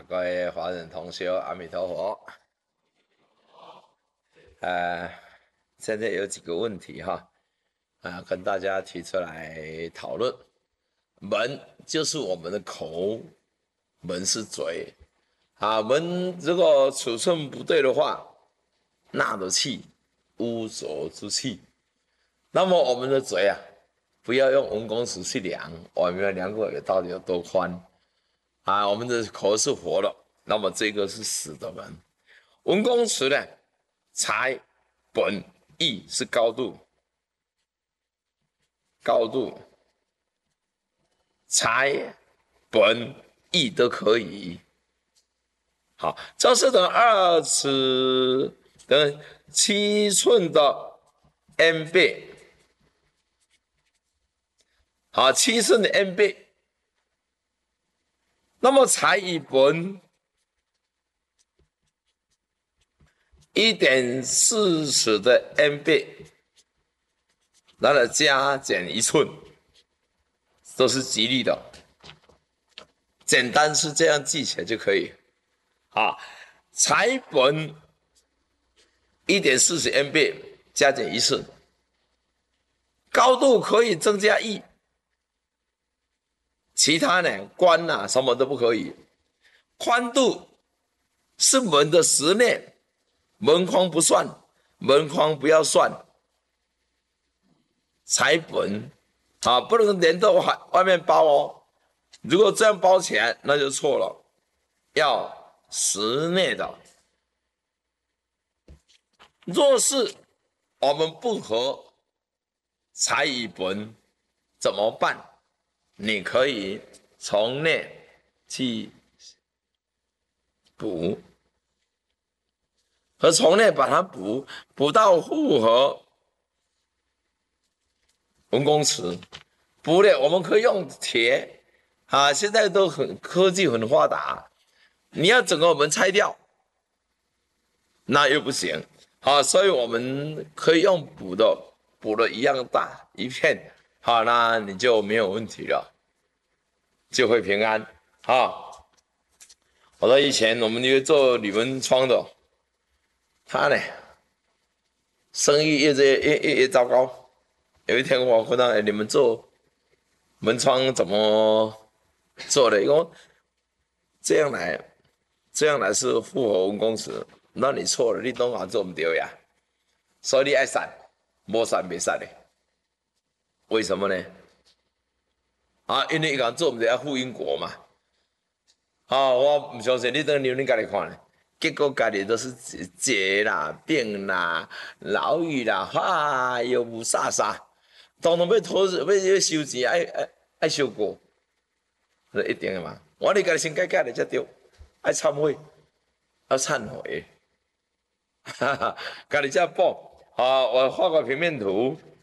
各位华人同修，阿弥陀佛。现在有几个问题哈，跟大家提出来讨论。门就是我们的口，门是嘴门如果尺寸不对的话，纳的气，污浊之气。那么我们的嘴不要用文公尺去量，我没有量过到底有多宽我们的口是活的，那么这个是死的门。文公尺呢，才、本、义是高度，才、本、义都可以。好，这是等2尺等7寸的 n 倍。好，7寸的 n 倍。那么才与本1.4尺的 n 倍，然后加减1寸，都是吉利的。简单是这样记起来就可以。才本1.4尺 n 倍加减1寸，高度可以增加1，其他呢宽什么都不可以。宽度是门的实内，门框不算，门框不要算。才本不能连到外面包哦，如果这样包起来那就错了，要实内的。若是我们不合才与本怎么办？你可以从内去补，和从内把它补到复合文公尺。补了我们可以用铁现在都科技很发达，你要整个门拆掉那又不行所以我们可以用补的一样大一片那你就没有问题了，就会平安我说以前我们因为做铝门窗的，他呢生意越糟糕。有一天我问他你们做门窗怎么做的？因为这样来是符合文公尺，那你错了，你当然做不对呀。所以你要删，没删没删的。为什么呢？因为一个做不对要负因果嘛。我不相信你等你自己看，结果家里都是结啦、病啦、牢狱啦，又无啥，当然要收钱，爱收过，那一定的嘛。我你家己先改的才对，爱忏悔，要忏悔，家己才补我画个平面图，